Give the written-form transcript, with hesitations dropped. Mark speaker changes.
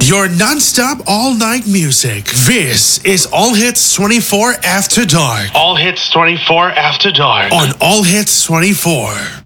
Speaker 1: Your non-stop all-night music. This is All Hits 24 After Dark.
Speaker 2: All Hits 24 After Dark.
Speaker 1: On All Hits 24.